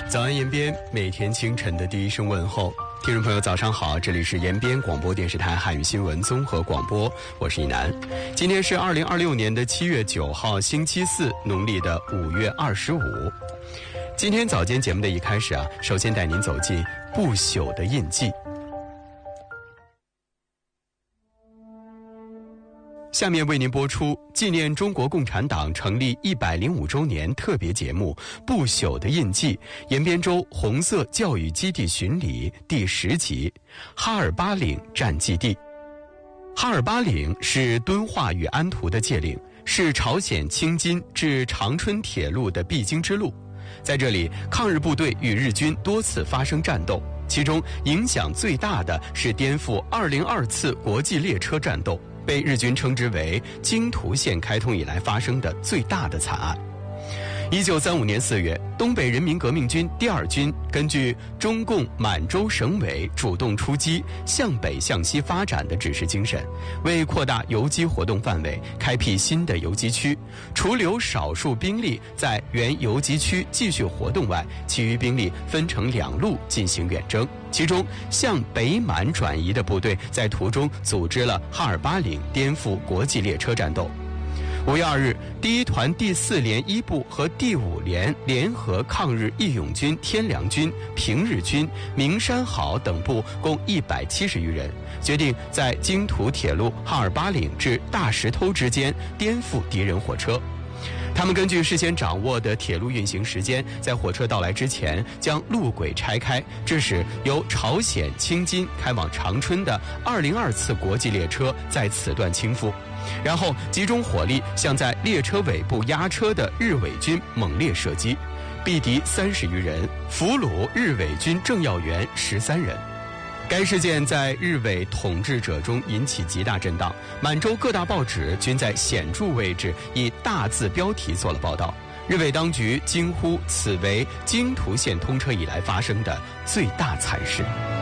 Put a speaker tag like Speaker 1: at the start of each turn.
Speaker 1: 早安延边，每天清晨的第一声问候，听众朋友早上好，这里是延边广播电视台汉语新闻综合广播，我是一楠。今天是2026年的7月9号星期四，农历的5月25。今天早间节目的一开始首先带您走进不朽的印记。下面为您播出纪念中国共产党成立105周年特别节目《不朽的印记》延边州红色教育基地巡礼第10集哈尔巴岭战记地。哈尔巴岭是敦化与安图的界岭，是朝鲜青金至长春铁路的必经之路。在这里，抗日部队与日军多次发生战斗，其中影响最大的是颠覆202次国际列车战斗，被日军称之为京图线开通以来发生的最大的惨案。1935年4月，东北人民革命军第2军根据中共满洲省委主动出击、向北向西发展的指示精神，为扩大游击活动范围，开辟新的游击区，除留少数兵力在原游击区继续活动外，其余兵力分成2路进行远征。其中向北满转移的部队在途中组织了哈尔巴岭颠覆国际列车战斗。5月2日，第1团第4联1部和第5联联合抗日义勇军天良军、平日军、明山好等部共170余人，决定在京图铁路哈尔巴岭至大石头之间颠覆敌人火车。他们根据事先掌握的铁路运行时间，在火车到来之前将路轨拆开，致使由朝鲜青金开往长春的202次国际列车在此段倾覆，然后集中火力向在列车尾部压车的日伪军猛烈射击，毙敌30余人，俘虏日伪军政要员13人。该事件在日伪统治者中引起极大震荡，满洲各大报纸均在显著位置以大字标题做了报道。日伪当局惊呼此为京图线通车以来发生的最大惨事。